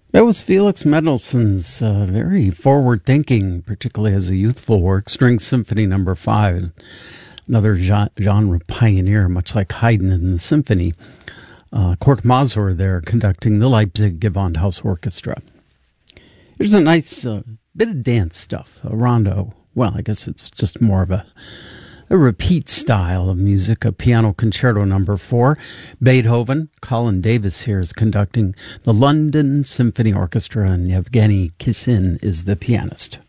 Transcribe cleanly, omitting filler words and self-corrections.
That was Felix Mendelssohn's very forward-thinking, particularly as a youthful work, String Symphony Number 5, another genre pioneer, much like Haydn in the symphony. Kurt Masur there conducting the Leipzig Gewandhaus Orchestra. Here's a nice bit of dance stuff, a rondo. Well, I guess it's just more of a repeat style of music, a piano concerto number 4. Beethoven, Colin Davis here is conducting the London Symphony Orchestra, and Yevgeny Kissin is the pianist.